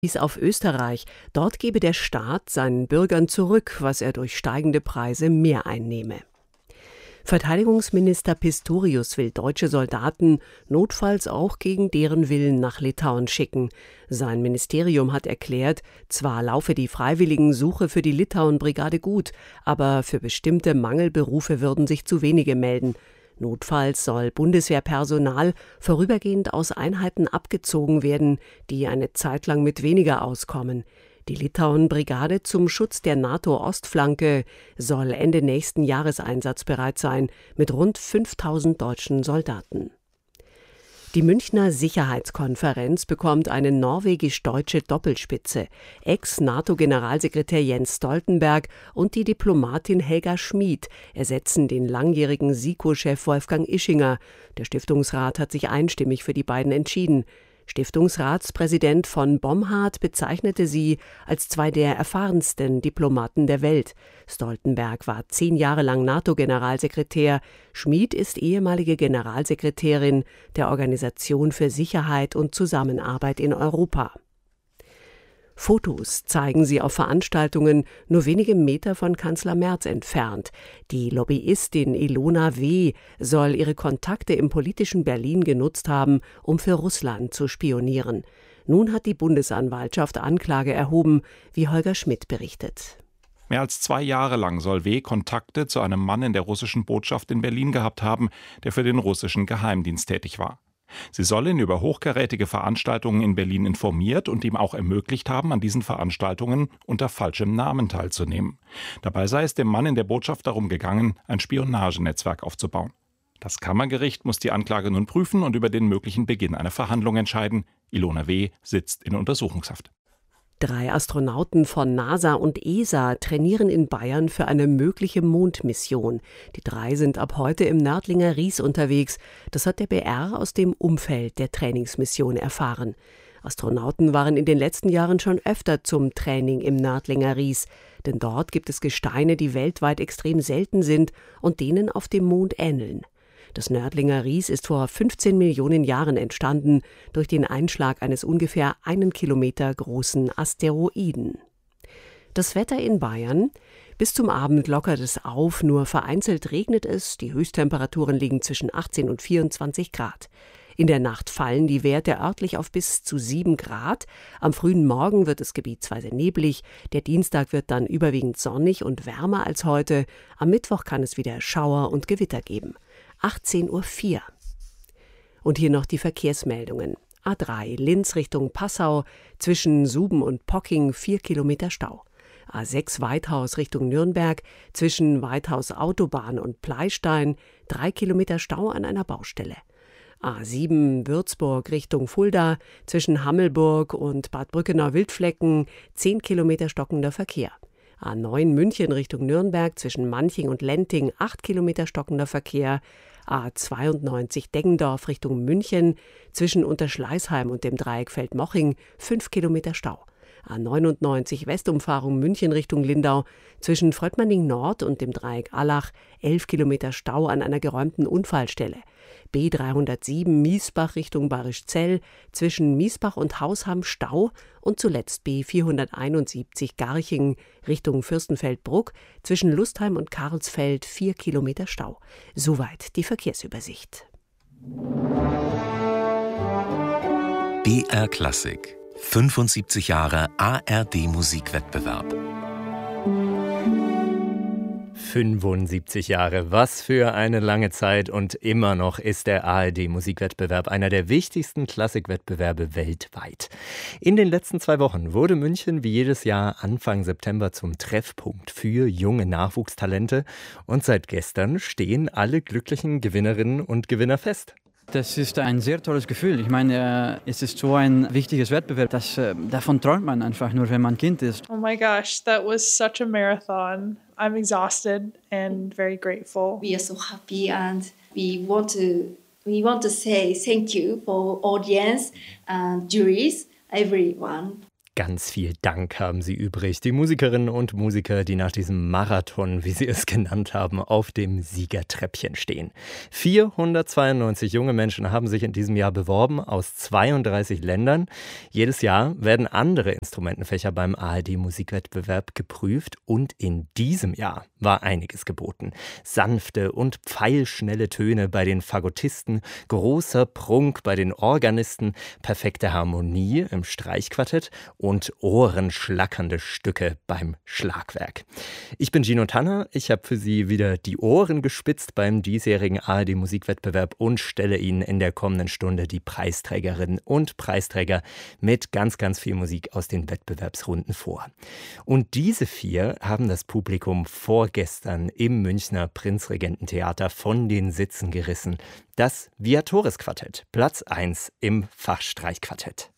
wies auf Österreich. Dort gebe der Staat seinen Bürgern zurück, was er durch steigende Preise mehr einnehme. Verteidigungsminister Pistorius will deutsche Soldaten notfalls auch gegen deren Willen nach Litauen schicken. Sein Ministerium hat erklärt, zwar laufe die Freiwilligensuche für die Litauen-Brigade gut, aber für bestimmte Mangelberufe würden sich zu wenige melden. Notfalls soll Bundeswehrpersonal vorübergehend aus Einheiten abgezogen werden, die eine Zeit lang mit weniger auskommen. Die Litauen-Brigade zum Schutz der NATO-Ostflanke soll Ende nächsten Jahres einsatzbereit sein, mit rund 5.000 deutschen Soldaten. Die Münchner Sicherheitskonferenz bekommt eine norwegisch-deutsche Doppelspitze. Ex-NATO-Generalsekretär Jens Stoltenberg und die Diplomatin Helga Schmid ersetzen den langjährigen SIKO-Chef Wolfgang Ischinger. Der Stiftungsrat hat sich einstimmig für die beiden entschieden. Stiftungsratspräsident von Bomhard bezeichnete sie als zwei der erfahrensten Diplomaten der Welt. Stoltenberg war 10 Jahre lang NATO-Generalsekretär. Schmid ist ehemalige Generalsekretärin der Organisation für Sicherheit und Zusammenarbeit in Europa. Fotos zeigen sie auf Veranstaltungen nur wenige Meter von Kanzler Merz entfernt. Die Lobbyistin Ilona W. soll ihre Kontakte im politischen Berlin genutzt haben, um für Russland zu spionieren. Nun hat die Bundesanwaltschaft Anklage erhoben, wie Holger Schmidt berichtet. Mehr als 2 Jahre lang soll W. Kontakte zu einem Mann in der russischen Botschaft in Berlin gehabt haben, der für den russischen Geheimdienst tätig war. Sie soll ihn über hochkarätige Veranstaltungen in Berlin informiert und ihm auch ermöglicht haben, an diesen Veranstaltungen unter falschem Namen teilzunehmen. Dabei sei es dem Mann in der Botschaft darum gegangen, ein Spionagenetzwerk aufzubauen. Das Kammergericht muss die Anklage nun prüfen und über den möglichen Beginn einer Verhandlung entscheiden. Ilona W. sitzt in Untersuchungshaft. 3 Astronauten von NASA und ESA trainieren in Bayern für eine mögliche Mondmission. Die 3 sind ab heute im Nördlinger Ries unterwegs. Das hat der BR aus dem Umfeld der Trainingsmission erfahren. Astronauten waren in den letzten Jahren schon öfter zum Training im Nördlinger Ries. Denn dort gibt es Gesteine, die weltweit extrem selten sind und denen auf dem Mond ähneln. Das Nördlinger Ries ist vor 15 Millionen Jahren entstanden durch den Einschlag eines ungefähr 1 Kilometer großen Asteroiden. Das Wetter in Bayern: Bis zum Abend lockert es auf, nur vereinzelt regnet es. Die Höchsttemperaturen liegen zwischen 18 und 24 Grad. In der Nacht fallen die Werte örtlich auf bis zu 7 Grad. Am frühen Morgen wird es gebietsweise neblig. Der Dienstag wird dann überwiegend sonnig und wärmer als heute. Am Mittwoch kann es wieder Schauer und Gewitter geben. 18:04 Uhr. Und hier noch die Verkehrsmeldungen. A3 Linz Richtung Passau, zwischen Suben und Pocking 4 Kilometer Stau. A6 Weithaus Richtung Nürnberg, zwischen Weithaus Autobahn und Pleystein 3 Kilometer Stau an einer Baustelle. A7 Würzburg Richtung Fulda, zwischen Hammelburg und Bad Brückenau-Wildflecken 10 Kilometer stockender Verkehr. A9 München Richtung Nürnberg, zwischen Manching und Lenting 8 Kilometer stockender Verkehr. A92 Deggendorf Richtung München, zwischen Unterschleißheim und dem Dreieck Feldmoching 5 Kilometer Stau. A99 Westumfahrung München Richtung Lindau, zwischen Fröttmanning Nord und dem Dreieck Allach 11 Kilometer Stau an einer geräumten Unfallstelle. B307 Miesbach Richtung Barischzell, zwischen Miesbach und Hausham Stau und zuletzt B471 Garching Richtung Fürstenfeldbruck, zwischen Lustheim und Karlsfeld 4 Kilometer Stau. Soweit die Verkehrsübersicht. BR Klassik, 75 Jahre ARD-Musikwettbewerb. 75 Jahre, was für eine lange Zeit, und immer noch ist der ARD-Musikwettbewerb einer der wichtigsten Klassikwettbewerbe weltweit. In den letzten 2 Wochen wurde München wie jedes Jahr Anfang September zum Treffpunkt für junge Nachwuchstalente, und seit gestern stehen alle glücklichen Gewinnerinnen und Gewinner fest. Das ist ein sehr tolles Gefühl. Ich meine, es ist so ein wichtiges Wettbewerb, davon träumt man einfach nur, wenn man Kind ist. Oh my gosh, that was such a marathon. I'm exhausted and very grateful. We are so happy and we want to say thank you for audience and juries, everyone. Ganz viel Dank haben sie übrig, die Musikerinnen und Musiker, die nach diesem Marathon, wie sie es genannt haben, auf dem Siegertreppchen stehen. 492 junge Menschen haben sich in diesem Jahr beworben aus 32 Ländern. Jedes Jahr werden andere Instrumentenfächer beim ARD-Musikwettbewerb geprüft und in diesem Jahr war einiges geboten. Sanfte und pfeilschnelle Töne bei den Fagottisten, großer Prunk bei den Organisten, perfekte Harmonie im Streichquartett und ohrenschlackernde Stücke beim Schlagwerk. Ich bin Gino Tanner, ich habe für Sie wieder die Ohren gespitzt beim diesjährigen ARD-Musikwettbewerb und stelle Ihnen in der kommenden Stunde die Preisträgerinnen und Preisträger mit ganz, ganz viel Musik aus den Wettbewerbsrunden vor. Und diese 4 haben das Publikum vorgestern im Münchner Prinzregententheater von den Sitzen gerissen. Das Viatoris-Quartett, Platz 1 im Fachstreichquartett.